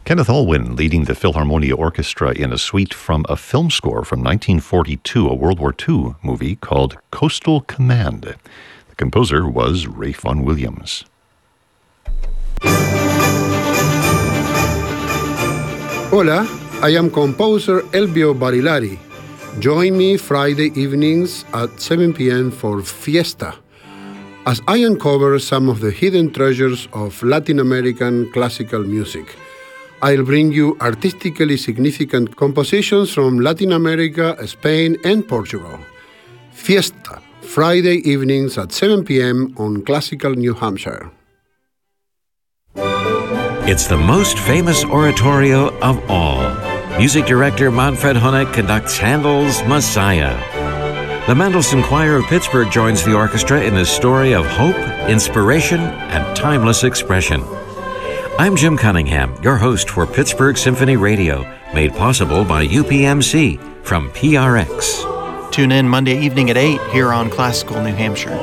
Kenneth Alwyn leading the Philharmonia Orchestra in a suite from a film score from 1942, a World War II movie called Coastal Command. The composer was Ralph Vaughan Williams. Hola, I am composer Elvio Barilari. Join me Friday evenings at 7 p.m. for Fiesta, as I uncover some of the hidden treasures of Latin American classical music. I'll bring you artistically significant compositions from Latin America, Spain, and Portugal. Fiesta, Friday evenings at 7 p.m. on Classical New Hampshire. It's the most famous oratorio of all. Music director Manfred Honeck conducts Handel's Messiah. The Mendelssohn Choir of Pittsburgh joins the orchestra in this story of hope, inspiration, and timeless expression. I'm Jim Cunningham, your host for Pittsburgh Symphony Radio, made possible by UPMC from PRX. Tune in Monday evening at 8 here on Classical New Hampshire.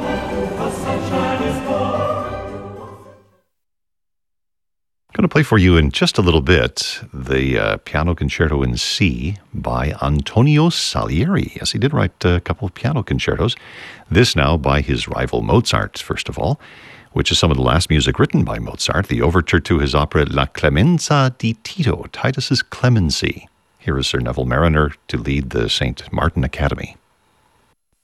I'm going to play for you in just a little bit the Piano Concerto in C by Antonio Salieri. Yes, he did write a couple of piano concertos. This now by his rival Mozart, first of all, which is some of the last music written by Mozart, the overture to his opera La Clemenza di Tito, Titus's Clemency. Here is Sir Neville Marriner to lead the St. Martin Academy.